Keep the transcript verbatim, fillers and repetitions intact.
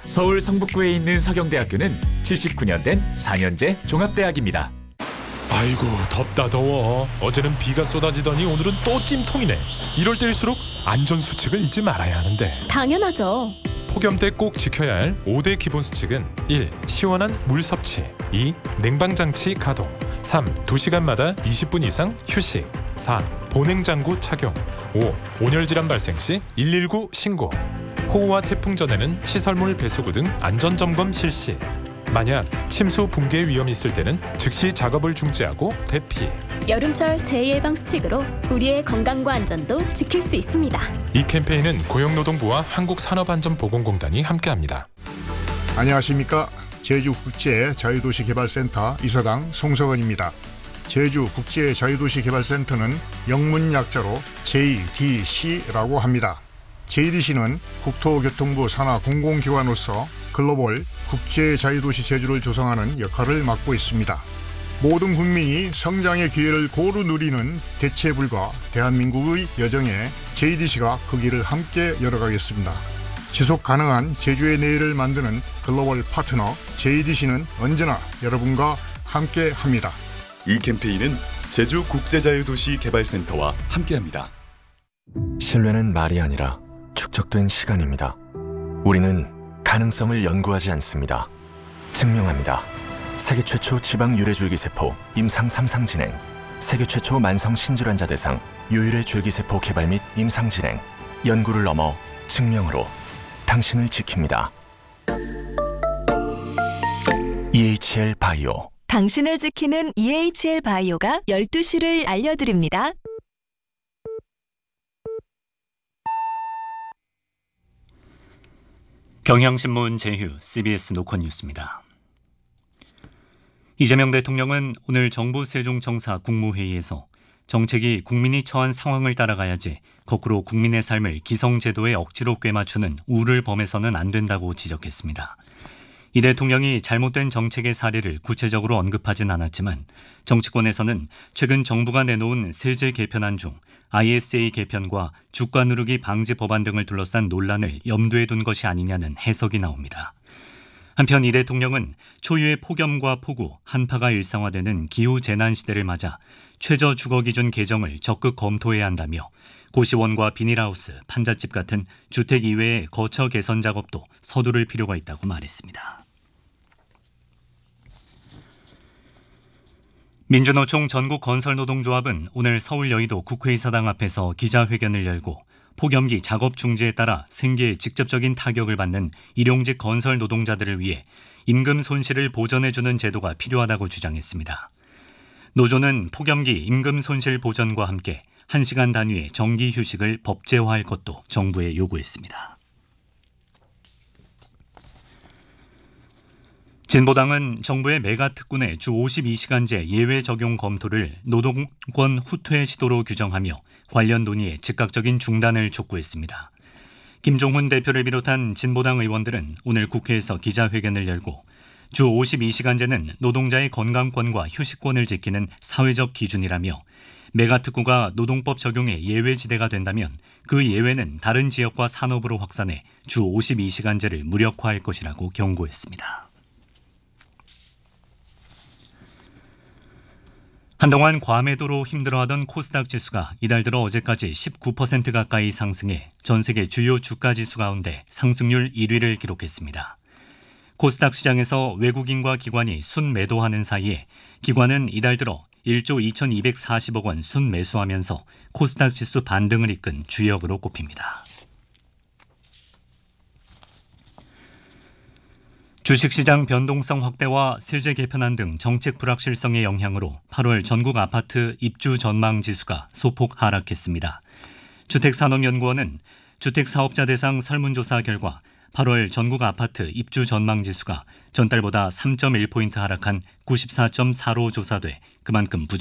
서울 성북구에 있는 서경대학교는 칠십구 년 된 사 년제 종합대학입니다. 아이고 덥다 더워. 어제는 비가 쏟아지더니 오늘은 또 찜통이네. 이럴 때일수록 안전수칙을 잊지 말아야 하는데. 당연하죠. 폭염 때 꼭 지켜야 할 오 대 기본 수칙은 일. 시원한 물 섭취, 이. 냉방장치 가동, 삼. 두 시간마다 이십 분 이상 휴식, 사. 보냉장구 착용, 오. 온열질환 발생 시 일일구 신고. 호우와 태풍 전에는 시설물 배수구 등 안전점검 실시. 만약 침수 붕괴 위험이 있을 때는 즉시 작업을 중지하고 대피. 여름철 재예방 수칙으로 우리의 건강과 안전도 지킬 수 있습니다. 이 캠페인은 고용노동부와 한국산업안전보건공단이 함께합니다. 안녕하십니까. 제주국제자유도시개발센터 이사장 송석원입니다. 제주국제자유도시개발센터는 영문 약자로 제이디씨라고 합니다. 제이디씨는 국토교통부 산하 공공기관으로서 글로벌 국제자유도시 제주를 조성하는 역할을 맡고 있습니다. 모든 국민이 성장의 기회를 고루 누리는 대체불가 대한민국의 여정에 제이디씨가 그 길을 함께 열어가겠습니다. 지속 가능한 제주의 내일을 만드는 글로벌 파트너 제이디씨는 언제나 여러분과 함께합니다. 이 캠페인은 제주국제자유도시개발센터와 함께합니다. 신뢰는 말이 아니라 축적된 시간입니다. 우리는 가능성을 연구하지 않습니다. 증명합니다. 세계 최초 지방 유래줄기세포 임상 삼 상 진행, 세계 최초 만성 신질환자 대상 유일의 줄기세포 개발 및 임상 진행, 연구를 넘어 증명으로 당신을 지킵니다. 이에이치엘 바이오. 당신을 지키는 이에이치엘 바이오가 열두 시를 알려드립니다. 경향신문 제휴 씨비에스 노컷뉴스입니다. 이재명 대통령은 오늘 정부 세종청사 국무회의에서 정책이 국민이 처한 상황을 따라가야지 거꾸로 국민의 삶을 기성제도에 억지로 꿰맞추는 우를 범해서는 안 된다고 지적했습니다. 이 대통령이 잘못된 정책의 사례를 구체적으로 언급하진 않았지만 정치권에서는 최근 정부가 내놓은 세제 개편안 중 아이에스에이 개편과 주가 누르기 방지 법안 등을 둘러싼 논란을 염두에 둔 것이 아니냐는 해석이 나옵니다. 한편 이 대통령은 초유의 폭염과 폭우, 한파가 일상화되는 기후재난 시대를 맞아 최저주거기준 개정을 적극 검토해야 한다며 고시원과 비닐하우스, 판잣집 같은 주택 이외의 거처 개선 작업도 서두를 필요가 있다고 말했습니다. 민주노총 전국건설노동조합은 오늘 서울 여의도 국회의사당 앞에서 기자회견을 열고 폭염기 작업 중지에 따라 생계에 직접적인 타격을 받는 일용직 건설 노동자들을 위해 임금 손실을 보전해주는 제도가 필요하다고 주장했습니다. 노조는 폭염기 임금 손실 보전과 함께 한 시간 단위의 정기 휴식을 법제화할 것도 정부에 요구했습니다. 진보당은 정부의 메가특군의 주 오십이 시간제 예외 적용 검토를 노동권 후퇴 시도로 규정하며 관련 논의의 즉각적인 중단을 촉구했습니다. 김종훈 대표를 비롯한 진보당 의원들은 오늘 국회에서 기자회견을 열고 주 오십이 시간제는 노동자의 건강권과 휴식권을 지키는 사회적 기준이라며 메가특구가 노동법 적용의 예외지대가 된다면 그 예외는 다른 지역과 산업으로 확산해 주 오십이 시간제를 무력화할 것이라고 경고했습니다. 한동안 과매도로 힘들어하던 코스닥 지수가 이달 들어 어제까지 십구 퍼센트 가까이 상승해 전 세계 주요 주가 지수 가운데 상승률 일 위를 기록했습니다. 코스닥 시장에서 외국인과 기관이 순매도하는 사이에 기관은 이달 들어 일조 이천이백사십억 원 순매수하면서 코스닥 지수 반등을 이끈 주역으로 꼽힙니다. 주식시장 변동성 확대와 세제 개편안 등 정책 불확실성의 영향으로 팔월 전국 아파트 입주 전망 지수가 소폭 하락했습니다. 주택산업연구원은 주택사업자 대상 설문조사 결과 팔월 전국 아파트 입주 전망 지수가 전달보다 삼 점 일 포인트 하락한 구십사 점 사로 조사돼 그만큼 부정